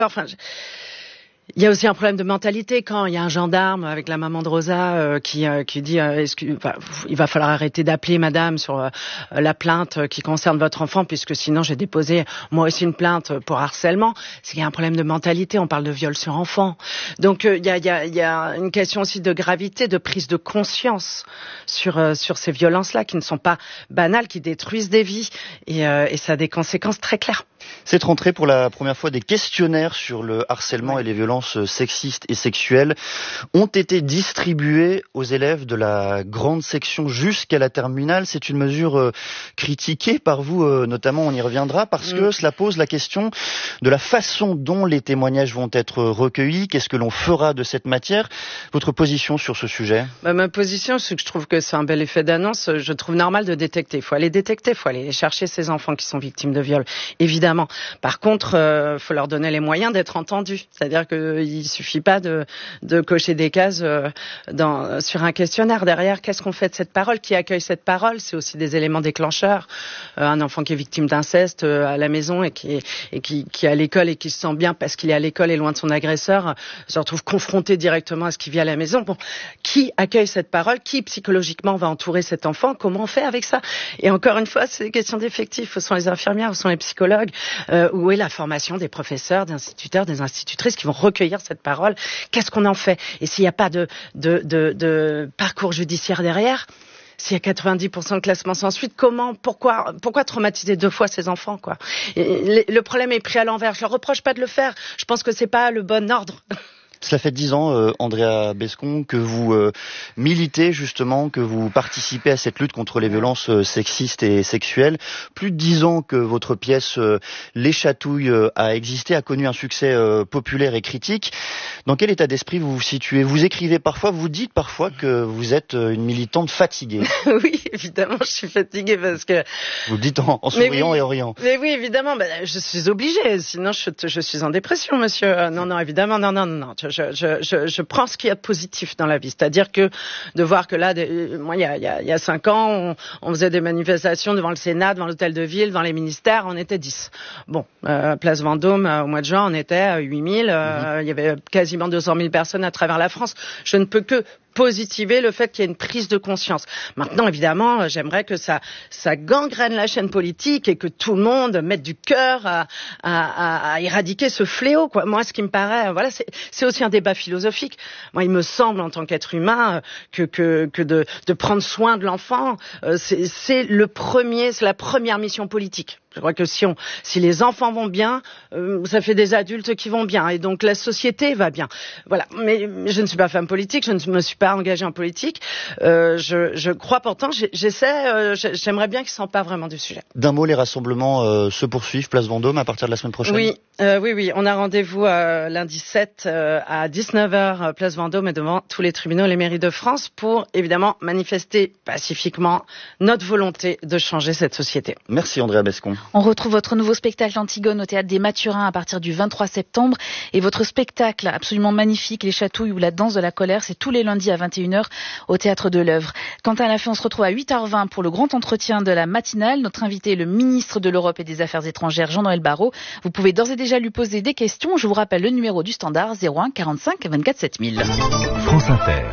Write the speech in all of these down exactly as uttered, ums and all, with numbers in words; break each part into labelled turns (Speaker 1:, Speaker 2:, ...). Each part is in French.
Speaker 1: Enfin, je... il y a aussi un problème de mentalité quand il y a un gendarme avec la maman de Rosa euh, qui euh, qui dit euh, est-ce que, enfin, il va falloir arrêter d'appeler madame sur euh, la plainte qui concerne votre enfant puisque sinon j'ai déposé moi aussi une plainte pour harcèlement. C'est qu'il y a un problème de mentalité, on parle de viol sur enfant. Donc euh, il y a il y a il y a une question aussi de gravité, de prise de conscience sur euh, sur ces violences-là qui ne sont pas banales, qui détruisent des vies et euh, et ça a des conséquences très claires.
Speaker 2: Cette rentrée, pour la première fois, des questionnaires sur le harcèlement et les violences sexistes et sexuelles ont été distribués aux élèves de la grande section jusqu'à la terminale. C'est une mesure euh, critiquée par vous, euh, notamment, on y reviendra, parce que mmh. cela pose la question de la façon dont les témoignages vont être recueillis. Qu'est-ce que l'on fera de cette matière? Votre position sur ce sujet?
Speaker 1: Bah, ma position, c'est que je trouve que c'est un bel effet d'annonce. Je trouve normal de détecter. Il faut aller détecter, il faut aller chercher ces enfants qui sont victimes de viol, évidemment. Par contre, il euh, faut leur donner les moyens d'être entendus. C'est-à-dire qu'il suffit pas de, de cocher des cases euh, dans, sur un questionnaire. Derrière, qu'est-ce qu'on fait de cette parole? Qui accueille cette parole? C'est aussi des éléments déclencheurs. Euh, un enfant qui est victime d'inceste euh, à la maison et qui est, et qui, qui est à l'école et qui se sent bien parce qu'il est à l'école et loin de son agresseur, se retrouve confronté directement à ce qui vit à la maison. Bon, qui accueille cette parole? Qui psychologiquement va entourer cet enfant? Comment on fait avec ça? Et encore une fois, c'est des questions d'effectifs. Où sont les infirmières? Où sont les psychologues? Euh, où est la formation des professeurs, des instituteurs, des institutrices qui vont recueillir cette parole? Qu'est-ce qu'on en fait? Et s'il n'y a pas de, de, de, de parcours judiciaire derrière, s'il y a quatre-vingt-dix pour cent de classement sans suite, comment, pourquoi, pourquoi traumatiser deux fois ces enfants, quoi? Et le problème est pris à l'envers. Je leur reproche pas de le faire. Je pense que c'est pas le bon ordre.
Speaker 2: Cela fait dix ans, euh, Andrea Bescon, que vous euh, militez justement, que vous participez à cette lutte contre les violences euh, sexistes et sexuelles. Plus de dix ans que votre pièce euh, Les Chatouilles euh, a existé, a connu un succès euh, populaire et critique. Dans quel état d'esprit vous vous situez? Vous écrivez parfois, vous dites parfois que vous êtes euh, une militante fatiguée.
Speaker 1: Oui, évidemment, je suis fatiguée parce que...
Speaker 2: Vous le dites en, en souriant
Speaker 1: oui,
Speaker 2: et en riant.
Speaker 1: Mais oui, évidemment, bah, je suis obligée, sinon je, je suis en dépression, monsieur. Non, non, évidemment, non, non, non, non. Je, je, je, je prends ce qu'il y a de positif dans la vie, c'est-à-dire que de voir que là, des, moi, il y a, il y a, il y a cinq ans, on, on faisait des manifestations devant le Sénat, devant l'hôtel de ville, devant les ministères, on était dix. Bon, euh, place Vendôme, euh, au mois de juin, on était huit mille. Euh, mmh. Il y avait quasiment deux cent mille personnes à travers la France. Je ne peux que positiver le fait qu'il y ait une prise de conscience. Maintenant, évidemment, j'aimerais que ça, ça gangrène la chaîne politique et que tout le monde mette du cœur à, à, à, à éradiquer ce fléau, quoi. Moi, ce qui me paraît, voilà, c'est, c'est aussi un débat philosophique. Moi, il me semble, en tant qu'être humain, que, que, que de, de prendre soin de l'enfant, euh, c'est, c'est le premier, c'est la première mission politique. Je crois que si on, si les enfants vont bien, euh, ça fait des adultes qui vont bien, et donc la société va bien. Voilà. Mais, mais je ne suis pas femme politique, je ne me suis pas engagée en politique. Euh, je, je crois pourtant, j'essaie, euh, j'aimerais bien qu'ils s'emparent vraiment du sujet.
Speaker 2: D'un mot, les rassemblements euh, se poursuivent, place Vendôme, à partir de la semaine prochaine.
Speaker 1: Oui, euh, oui, oui. On a rendez-vous euh, lundi sept euh, à dix-neuf heures, place Vendôme, et devant tous les tribunaux et les mairies de France, pour évidemment manifester pacifiquement notre volonté de changer cette société.
Speaker 2: Merci Andrea Bescon.
Speaker 3: On retrouve votre nouveau spectacle Antigone au Théâtre des Mathurins à partir du vingt-trois septembre. Et votre spectacle absolument magnifique, Les Chatouilles ou la danse de la colère, c'est tous les lundis à vingt et une heures au Théâtre de l'Œuvre. Quentin Lafay, on se retrouve à huit heures vingt pour le grand entretien de la matinale. Notre invité est le ministre de l'Europe et des Affaires étrangères, Jean-Noël Barrot. Vous pouvez d'ores et déjà lui poser des questions. Je vous rappelle le numéro du standard zéro un quarante-cinq vingt-quatre sept mille.
Speaker 4: France Inter.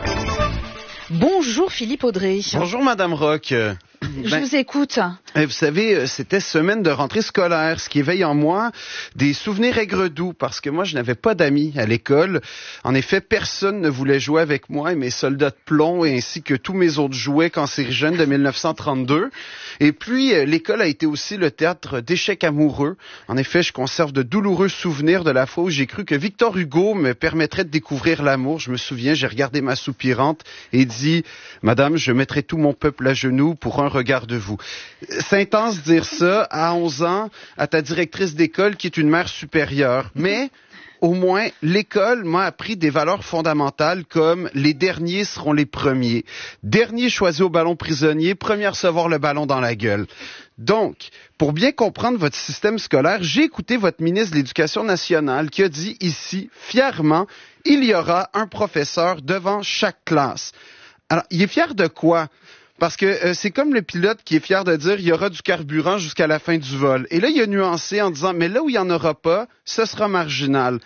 Speaker 3: Bonjour Philippe Audrey.
Speaker 5: Bonjour Madame Roch.
Speaker 3: Je
Speaker 5: Ben,
Speaker 3: vous écoute.
Speaker 5: Vous savez, c'était semaine de rentrée scolaire, ce qui éveille en moi des souvenirs aigre-doux, parce que moi, je n'avais pas d'amis à l'école. En effet, personne ne voulait jouer avec moi et mes soldats de plomb, ainsi que tous mes autres jouets cancérigènes de mille neuf cent trente-deux. Et puis, l'école a été aussi le théâtre d'échecs amoureux. En effet, je conserve de douloureux souvenirs de la fois où j'ai cru que Victor Hugo me permettrait de découvrir l'amour. Je me souviens, j'ai regardé ma soupirante et dit « Madame, je mettrai tout mon peuple à genoux pour un regard de vous. » C'est intense de dire ça à onze ans à ta directrice d'école qui est une mère supérieure. Mais au moins, l'école m'a appris des valeurs fondamentales comme les derniers seront les premiers. Dernier choisi au ballon prisonnier, premier à recevoir le ballon dans la gueule. Donc, pour bien comprendre votre système scolaire, j'ai écouté votre ministre de l'Éducation nationale qui a dit ici, fièrement, il y aura un professeur devant chaque classe. Alors, il est fier de quoi? Parce que euh, c'est comme le pilote qui est fier de dire il y aura du carburant jusqu'à la fin du vol. Et là, il a nuancé en disant mais là où il n'y en aura pas, ce sera marginal.